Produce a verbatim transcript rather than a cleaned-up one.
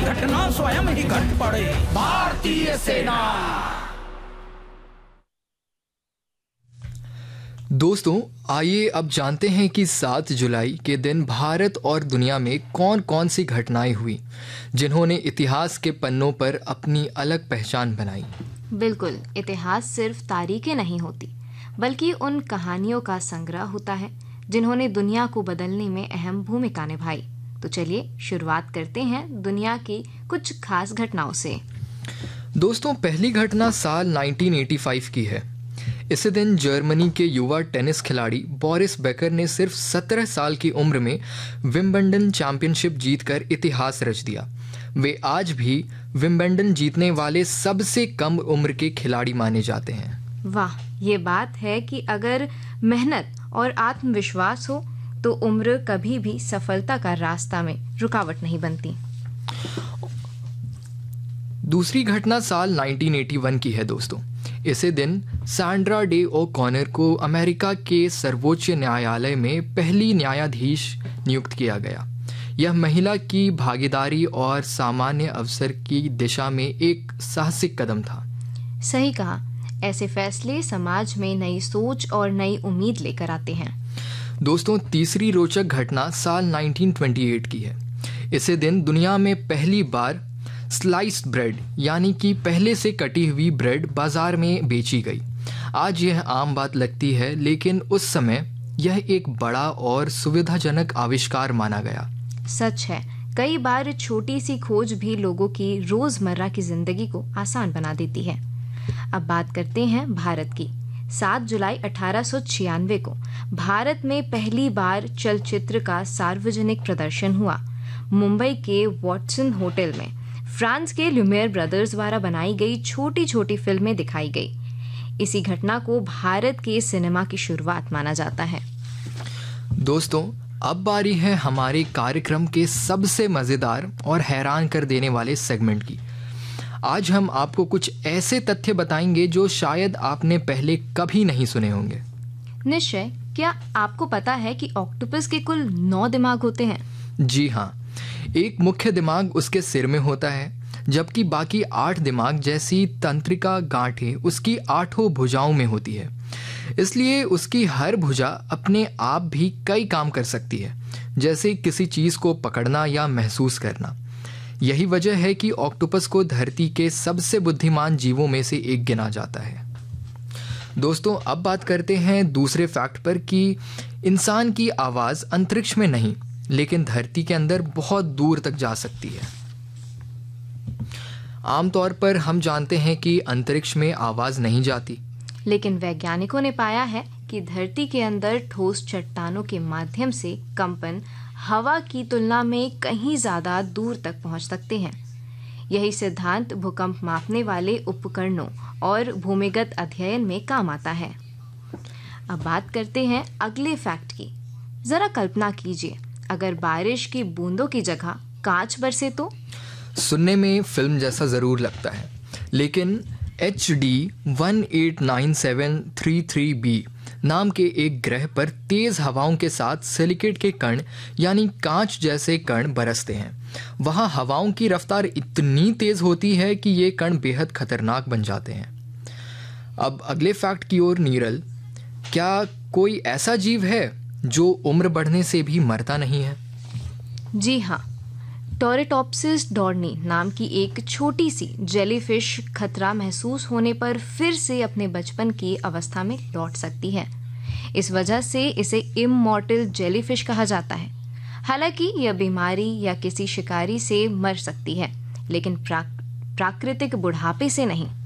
घटना स्वयं ही घट पड़े। भारतीय सेना। दोस्तों, आइए अब जानते हैं कि सात जुलाई के दिन भारत और दुनिया में कौन कौन सी घटनाएं हुई जिन्होंने इतिहास के पन्नों पर अपनी अलग पहचान बनाई। बिल्कुल, इतिहास सिर्फ तारीखें नहीं होती, बल्कि उन कहानियों का संग्रह होता है जिन्होंने दुनिया को बदलने में अहम भूमिका निभाई। तो चलिए शुरुआत करते हैं दुनिया की कुछ खास घटनाओं से। दोस्तों, पहली घटना साल उन्नीस सौ पचासी की है। इसी दिन जर्मनी के युवा टेनिस खिलाड़ी बोरिस बेकर ने सिर्फ सत्रह साल की उम्र में विंबलडन चैंपियनशिप जीतकर इतिहास रच दिया। वे आज भी विंबलडन जीतने वाले सबसे कम उम्र के खिलाड़ी माने जाते हैं। वाह, ये बात है कि अगर मेहनत और आत्मविश्वास हो तो उम्र कभी भी सफलता का रास्ता में रुकावट नहीं बनती। दूसरी घटना साल उन्नीस सौ इक्यासी की है दोस्तों। इसी दिन सैंड्रा डे ओ'कॉनर को अमेरिका के सर्वोच्च न्यायालय में पहली न्यायाधीश नियुक्त किया गया। यह महिला की भागीदारी और सामान्य अवसर की दिशा में एक साहसिक कदम था। सही कहा, ऐसे फैसले समाज में नई सोच और नई उम्मीद लेकर आते हैं। दोस्तों, तीसरी रोचक घटना साल उन्नीस सौ अट्ठाईस की है। इसी दिन दुनिया में पहली बार स्लाइस्ड ब्रेड यानी कि पहले से कटी हुई ब्रेड बाजार में बेची गई। आज यह आम बात लगती है, लेकिन उस समय यह एक बड़ा और सुविधाजनक आविष्कार माना गया। सच है, कई बार छोटी सी खोज भी लोगों की रोजमर्रा की जिंदगी को आसान बना देती है। अब बात करते हैं भारत की। सात जुलाई अठारह सौ छियानवे को भारत में पहली बार चलचित्र का सार्वजनिक प्रदर्शन हुआ। मुंबई के वॉटसन होटल में फ्रांस के ल्यूमियर ब्रदर्स द्वारा बनाई गई छोटी छोटी फिल्में दिखाई गई। इसी घटना को भारत के सिनेमा की शुरुआत माना जाता है। दोस्तों, अब बारी है हमारे कार्यक्रम के सबसे मजेदार और हैरान कर देने वाले सेगमेंट की। आज हम आपको कुछ ऐसे तथ्य बताएंगे जो शायद आपने पहले कभी नहीं सुने होंगे। निश्चय, क्या आपको पता है कि ऑक्टोपस के कुल नौ दिमाग होते हैं? जी हाँ, एक मुख्य दिमाग उसके सिर में होता है, जबकि बाकी आठ दिमाग जैसी तंत्रिका गांठें उसकी आठों भुजाओं में होती है। इसलिए उसकी हर भुजा अपने आप भी कई काम कर सकती है, जैसे किसी चीज को पकड़ना या महसूस करना। यही वजह है कि ऑक्टोपस को धरती के सबसे बुद्धिमान जीवों में से एक गिना जाता है। दोस्तों, अब बात करते हैं दूसरे फैक्ट पर कि इंसान की आवाज अंतरिक्ष में नहीं, लेकिन धरती के अंदर बहुत दूर तक जा सकती है। आमतौर पर हम जानते हैं कि अंतरिक्ष में आवाज नहीं जाती, लेकिन वैज्ञानिकों ने पाया है कि धरती के अंदर ठोस चट्टानों के माध्यम से कंपन हवा की तुलना में कहीं ज्यादा दूर तक पहुंच सकते हैं। यही सिद्धांत भूकंप मापने वाले उपकरणों और भूमिगत अध्ययन में काम आता है। अब बात करते हैं अगले फैक्ट की। जरा कल्पना कीजिए, अगर बारिश की बूंदों की जगह कांच बरसे तो? सुनने में फिल्म जैसा जरूर लगता है, लेकिन H D one eight nine seven three three B नाम के एक ग्रह पर तेज हवाओं के साथ सिलिकेट के कण यानी कांच जैसे कण बरसते हैं। वहां हवाओं की रफ्तार इतनी तेज होती है कि ये कण बेहद खतरनाक बन जाते हैं। अब अगले फैक्ट की ओर नीरल, क्या कोई ऐसा जीव है जो उम्र बढ़ने से भी मरता नहीं है? जी हाँ, टोरेटॉप्सिस डॉर्नी नाम की एक छोटी सी जेलीफिश खतरा महसूस होने पर फिर से अपने बचपन की अवस्था में लौट सकती है। इस वजह से इसे इममॉर्टल जेलीफिश कहा जाता है। हालांकि यह बीमारी या किसी शिकारी से मर सकती है, लेकिन प्राक, प्राकृतिक बुढ़ापे से नहीं।